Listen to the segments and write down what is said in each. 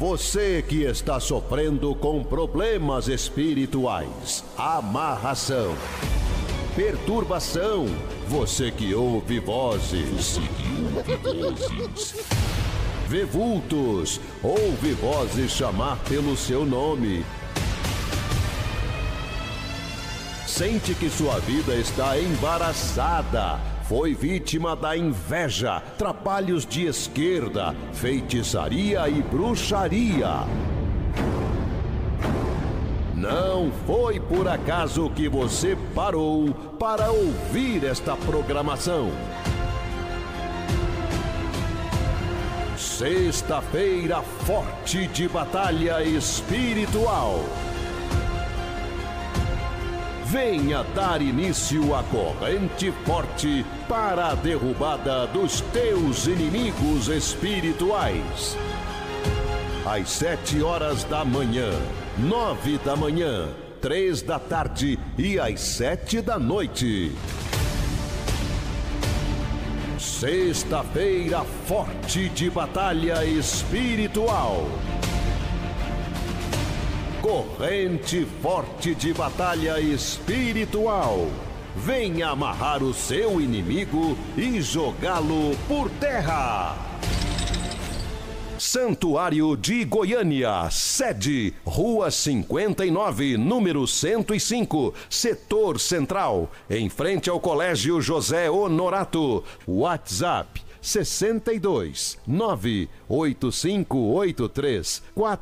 Você que está sofrendo com problemas espirituais, amarração, perturbação, você que ouve vozes, vê vultos, ouve vozes chamar pelo seu nome. Sente que sua vida está embaraçada, foi vítima da inveja, trabalhos de esquerda, feitiçaria e bruxaria. Não foi por acaso que você parou para ouvir esta programação. Sexta-feira forte de batalha espiritual. Venha dar início à corrente forte para a derrubada dos teus inimigos espirituais. Às 7h da manhã, 9 da manhã, 3 da tarde e às 7 da noite. Sexta-feira forte de batalha espiritual. Corrente forte de batalha espiritual. Venha amarrar o seu inimigo e jogá-lo por terra. Santuário de Goiânia, sede, Rua 59, número 105, Setor Central, em frente ao Colégio José Honorato. WhatsApp 62 98583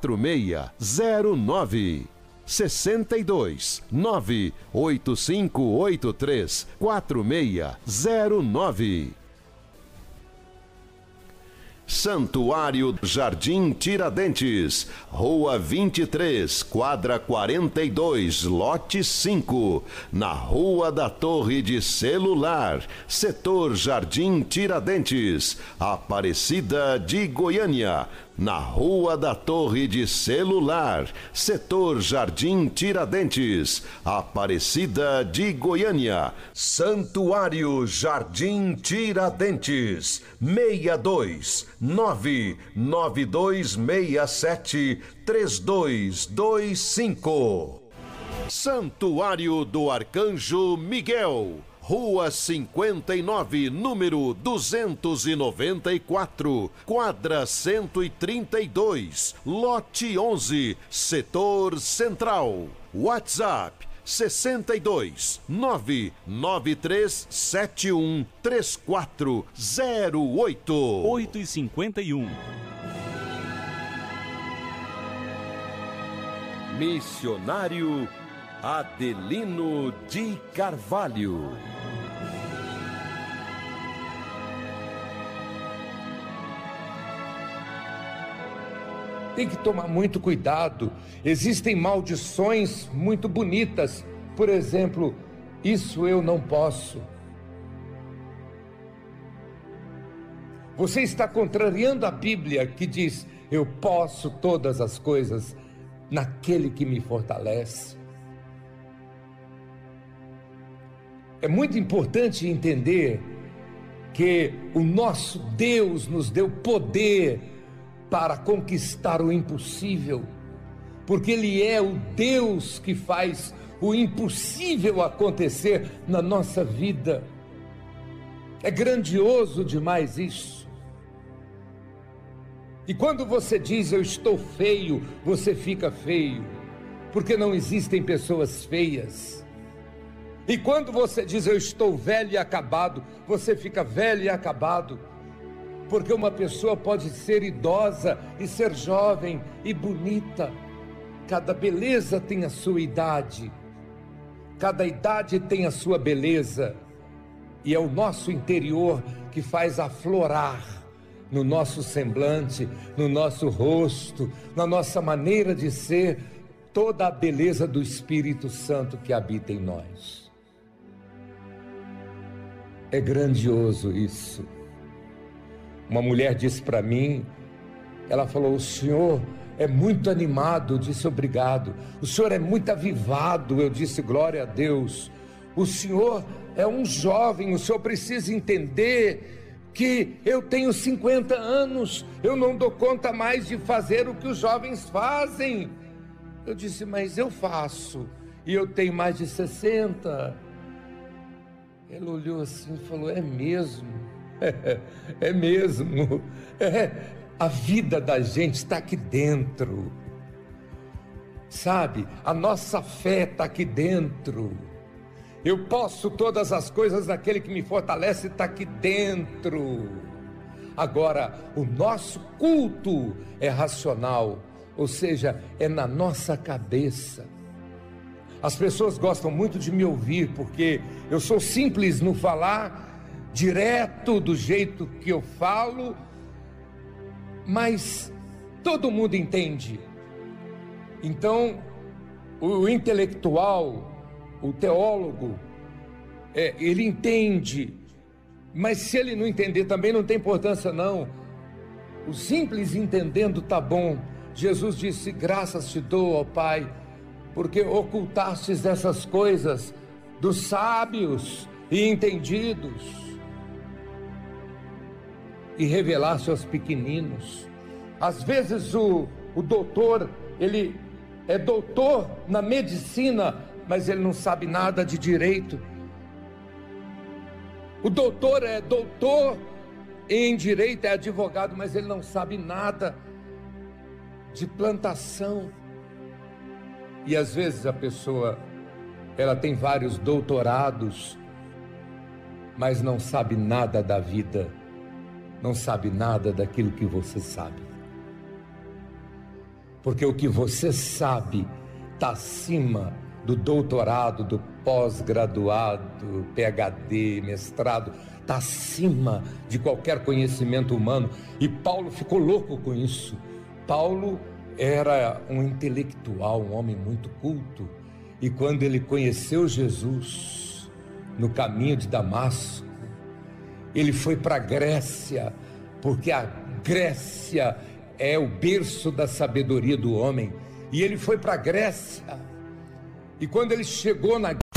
4609. 62 98583 4609. Santuário Jardim Tiradentes, Rua 23, quadra 42, lote 5, na Rua da Torre de Celular, Setor Jardim Tiradentes, Aparecida de Goiânia. Na Rua da Torre de Celular, Setor Jardim Tiradentes, Aparecida de Goiânia. Santuário Jardim Tiradentes, 62 99267 3225. Santuário do Arcanjo Miguel, Rua 59, número 294, quadra 132, lote 11, Setor Central. WhatsApp 62 99371 3408. 8h51. Missionário Adelino de Carvalho. Tem que tomar muito cuidado. Existem maldições muito bonitas. Por exemplo, isso eu não posso. Você está contrariando a Bíblia que diz: eu posso todas as coisas naquele que me fortalece. É muito importante entender que o nosso Deus nos deu poder para conquistar o impossível, porque Ele é o Deus que faz o impossível acontecer na nossa vida. É grandioso demais isso. E quando você diz eu estou feio, você fica feio, porque não existem pessoas feias. E quando você diz eu estou velho e acabado, você fica velho e acabado, porque uma pessoa pode ser idosa e ser jovem e bonita. Cada beleza tem a sua idade, cada idade tem a sua beleza, e é o nosso interior que faz aflorar no nosso semblante, no nosso rosto, na nossa maneira de ser, toda a beleza do Espírito Santo que habita em nós. É grandioso isso. Uma mulher disse para mim, ela falou: o senhor é muito animado. Eu disse: obrigado. O senhor é muito avivado. Eu disse: glória a Deus. O senhor é um jovem, o senhor precisa entender que eu tenho 50 anos, eu não dou conta mais de fazer o que os jovens fazem. Eu disse, mas eu faço, e eu tenho mais de 60. Ela olhou assim e falou, é mesmo? É mesmo. A vida da gente está aqui dentro. Sabe, a nossa fé está aqui dentro. Eu posso todas as coisas naquele que me fortalece, está aqui dentro. Agora, o nosso culto é racional, ou seja, é na nossa cabeça. As pessoas gostam muito de me ouvir, porque eu sou simples no falar, direto do jeito que eu falo, mas todo mundo entende. Então, o intelectual, o teólogo, ele entende, mas se ele não entender também não tem importância não. O simples entendendo tá bom. Jesus disse, graças te dou, ó Pai, porque ocultastes essas coisas dos sábios e entendidos e revelaste aos pequeninos. Às vezes o doutor, ele é doutor na medicina, mas ele não sabe nada de direito. O doutor é doutor em direito, é advogado, mas ele não sabe nada de plantação. E às vezes a pessoa, ela tem vários doutorados, mas não sabe nada da vida, não sabe nada daquilo que você sabe. Porque o que você sabe está acima do doutorado, do pós-graduado, PhD, mestrado, está acima de qualquer conhecimento humano. E Paulo ficou louco com isso. Paulo era um intelectual, um homem muito culto, e quando ele conheceu Jesus no caminho de Damasco, ele foi para a Grécia, porque a Grécia é o berço da sabedoria do homem, e ele foi para a Grécia, e quando ele chegou na